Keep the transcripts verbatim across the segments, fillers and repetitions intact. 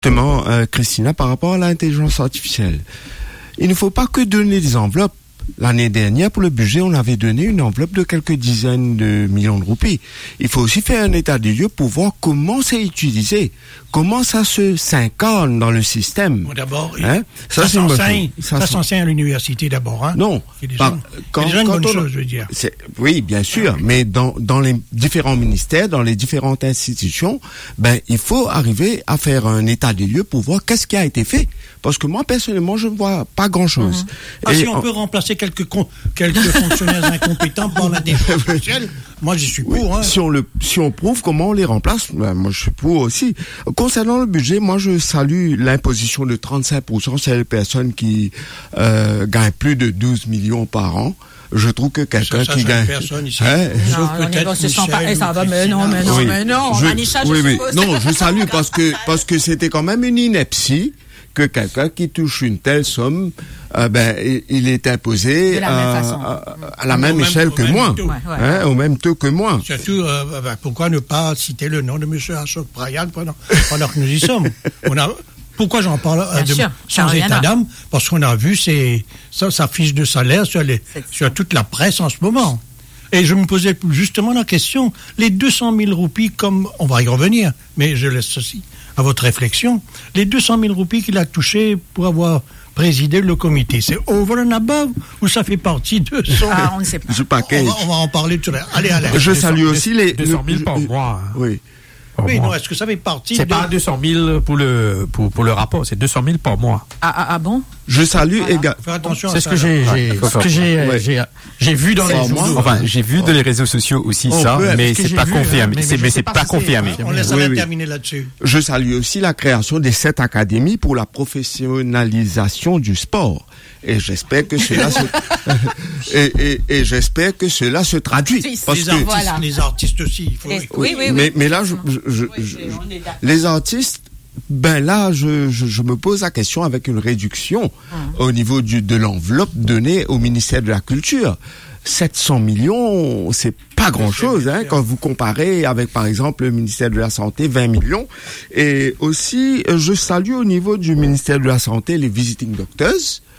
Justement, euh, Christina, par rapport à l'intelligence artificielle, il ne faut pas que donner des enveloppes. L'année dernière, pour le budget, on avait donné une enveloppe de quelques dizaines de millions de roupies. Il faut aussi faire un état des lieux pour voir comment c'est utilisé, comment ça se s'incarne dans le système. Bon, d'abord, hein? ça, ça s'enseigne, ça, ça s'enseigne à l'université d'abord. Hein? Non, c'est déjà, pas, quand, c'est déjà une bonne on, chose, je veux dire. C'est, oui, bien sûr, mais dans, dans les différents ministères, dans les différentes institutions, ben il faut arriver à faire un état des lieux pour voir qu'est-ce qui a été fait. Parce que moi, personnellement, je ne vois pas grand-chose. Mm-hmm. Ah, si on, on peut remplacer quelques, con, quelques fonctionnaires incompétents par l'intelligence artificielle, moi, je suis pour. Oui, hein. Si on le, si on prouve comment on les remplace, ben, moi, je suis pour aussi. Concernant le budget, moi, je salue l'imposition de trente-cinq pour cent sur les personnes qui euh, gagnent plus de douze millions par an. Je trouve que quelqu'un ça, ça, qui gagne. Personne ici. Hein? Non, peut-être se sent pas, ça va, mais non, mais non, oui. mais non. Je, Manisha, oui, je oui. suppose. Non, je salue parce que, parce que c'était quand même une ineptie que quelqu'un qui touche une telle somme, euh, ben, il, il est imposé la à, à, à la même au échelle même, que même moi, ouais, ouais. Hein, au même taux que moi. Surtout, euh, ben, pourquoi ne pas citer le nom de M. Ashok Bryan pendant, pendant que nous y sommes? On a, pourquoi j'en parle euh, de, sûr, sans état d'âme? Parce qu'on a vu ses, sa, sa fiche de salaire sur, les, sur toute la presse en ce moment. Et je me posais justement la question, les deux cent mille roupies, comme, on va y revenir, mais je laisse ceci à votre réflexion, les deux cent mille roupies qu'il a touchées pour avoir présidé le comité, c'est over and above ou ça fait partie de son... Ah, on ne sait pas. Ce package. On va, on va en parler tout à l'heure. Allez, allez. Je salue aussi les... deux cent mille par mois. Oui. Oui, non, est-ce que ça fait partie C'est de... pas deux cent mille pour le, pour, pour le rapport, c'est deux cent mille par mois. Ah, ah, ah bon? Je salue voilà. également. Faire attention c'est à ce ça, que j'ai, là. j'ai, ce que j'ai, ouais. j'ai, j'ai vu dans les moi, Enfin, j'ai vu dans les réseaux sociaux aussi on ça, peut, mais c'est pas vu, confirmé. mais, c'est, mais mais je sais c'est pas pas si c'est, confirmé. On laisse oui, oui. terminer là-dessus. Je salue aussi la création des sept académies pour la professionnalisation du sport. Et j'espère que cela se et, et, et j'espère que cela se traduit. Parce les, que artistes, voilà. les artistes aussi. Il faut, Les, il faut, oui, oui, oui. Mais, mais là, je, je, je, oui, je, on est d'accord. les artistes, ben là, je, je, je me pose la question avec une réduction mmh. au niveau du, de l'enveloppe donnée au ministère de la Culture. sept cents millions, c'est pas grand-chose, hein, quand vous comparez avec, par exemple, le ministère de la Santé, vingt millions. Et aussi, je salue au niveau du ministère de la Santé les visiting doctors.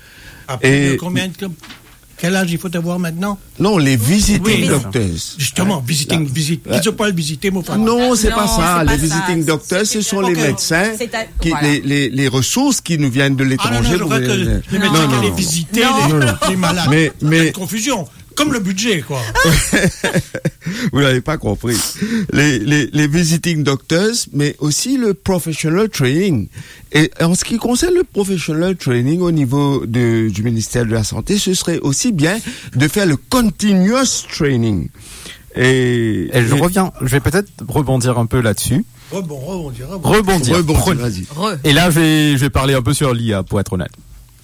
Et combien de, quel âge il faut avoir maintenant? Non, les visiting oui, doctors. Justement, hein, visiting, visite. Ils ne sont pas le visiter, mon frère. Non, c'est non, pas ça. c'est les pas visiting ça. doctors, ce sont les okay. médecins, à, qui, voilà. les, les, les ressources qui nous viennent de l'étranger. Ah non, non, je crois que les, les médecins qui allaient visiter non. les, les malades. Mais, mais... Il y a une confusion. Comme le budget, quoi. Vous n'avez pas compris. Les, les, les visiting doctors, mais aussi le professional training. Et en ce qui concerne le professional training au niveau de, du ministère de la Santé, ce serait aussi bien de faire le continuous training. Et, Et je et, reviens, je vais peut-être rebondir un peu là-dessus. Rebond, rebondir, rebondir. Rebondir. Rebondir, vas-y. Re. Et là, je vais, je vais parler un peu sur l'I A, pour être honnête.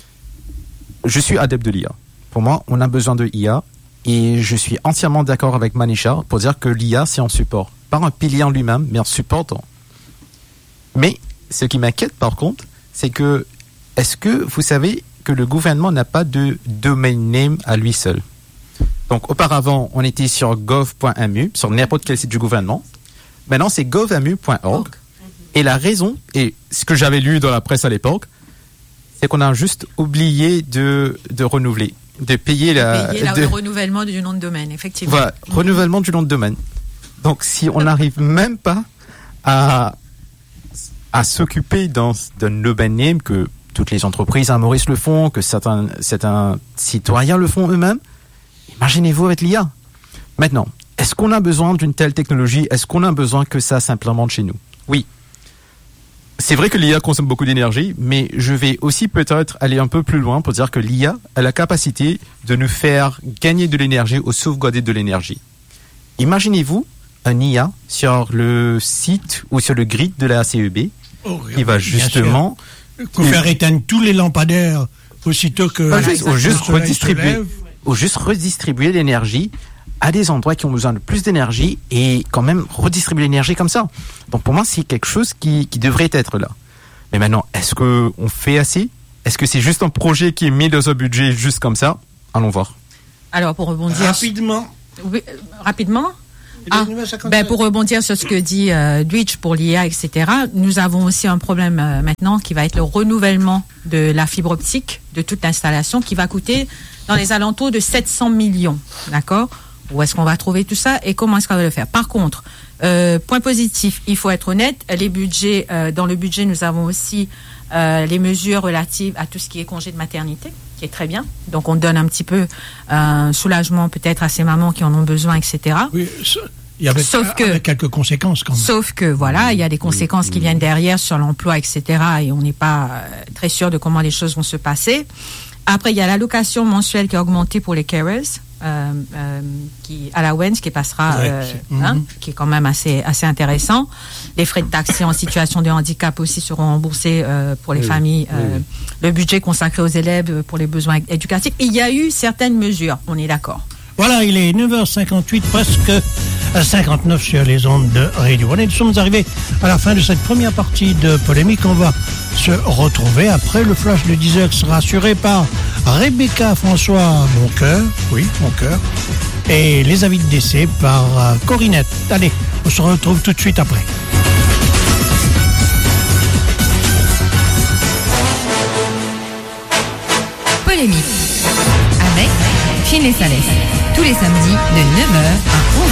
Je suis adepte de l'I A. Pour moi, on a besoin de I A. Et je suis entièrement d'accord avec Manisha pour dire que l'I A, c'est un support. Pas un pilier en lui-même, mais un supportant. Mais ce qui m'inquiète, par contre, c'est que, est-ce que vous savez que le gouvernement n'a pas de domain name à lui seul? Donc, auparavant, on était sur gov point m u, sur n'importe quel site du gouvernement. Maintenant, c'est gov point m u point org. Et la raison, et ce que j'avais lu dans la presse à l'époque, c'est qu'on a juste oublié de, de renouveler. De payer, la, payer la, de, le renouvellement du nom de domaine, effectivement. Voilà, mmh. renouvellement du nom de domaine. Donc, si on n'arrive même pas à, à s'occuper d'un, d'un domaine name, que toutes les entreprises à Maurice le font, que certains, certains citoyens le font eux-mêmes, imaginez-vous avec l'I A. Maintenant, est-ce qu'on a besoin d'une telle technologie? Est-ce qu'on a besoin que ça s'implémente chez nous? Oui. C'est vrai que l'I A consomme beaucoup d'énergie, mais je vais aussi peut-être aller un peu plus loin pour dire que l'I A a la capacité de nous faire gagner de l'énergie ou sauvegarder de l'énergie. Imaginez-vous un I A sur le site ou sur le grid de la A C E B oh, qui va justement... Pour faire éteindre tous les lampadaires aussitôt que... Pas juste, ou, juste le redistribuer, ou juste redistribuer l'énergie à des endroits qui ont besoin de plus d'énergie et quand même redistribuer l'énergie comme ça. Donc pour moi, c'est quelque chose qui, qui devrait être là. Mais maintenant, est-ce qu'on fait assez? Est-ce que c'est juste un projet qui est mis dans un budget juste comme ça? Allons voir. Alors pour rebondir... Rapidement. Oui, euh, rapidement Ah, ben pour rebondir sur ce que dit euh, Dwitch pour l'I A, et cetera, nous avons aussi un problème euh, maintenant qui va être le renouvellement de la fibre optique de toute l'installation qui va coûter dans les alentours de sept cents millions. D'accord ? Où est-ce qu'on va trouver tout ça et comment est-ce qu'on va le faire ? Par contre, euh, point positif, il faut être honnête, les budgets, euh, dans le budget, nous avons aussi euh, les mesures relatives à tout ce qui est congé de maternité, qui est très bien. Donc, on donne un petit peu un euh, soulagement peut-être à ces mamans qui en ont besoin, et cetera. Oui, il y avait, sauf que, avec quelques conséquences quand même. Sauf que, voilà, il y a des conséquences qui viennent derrière sur l'emploi, et cetera. Et on n'est pas euh, très sûr de comment les choses vont se passer. Après, il y a l'allocation mensuelle qui a augmenté pour les carers, euh, euh, qui, à la W E N S, qui passera, euh, mm-hmm. hein, qui est quand même assez, assez intéressant. Les frais de taxi en situation de handicap aussi seront remboursés euh, pour les oui, familles. Euh, oui. Le budget consacré aux élèves pour les besoins éducatifs. Il y a eu certaines mesures, on est d'accord. Voilà, il est neuf heures cinquante-huit, presque cinquante-neuf sur les ondes de Radio One. Nous sommes arrivés à la fin de cette première partie de polémique. On va se retrouver après le flash de dix heures qui sera assuré par Rebecca François Moncoeur, oui, Moncoeur, et les avis de décès par euh, Corinette. Allez, on se retrouve tout de suite après. Polémique avec Phil et Salès, tous les samedis de neuf heures à onze heures.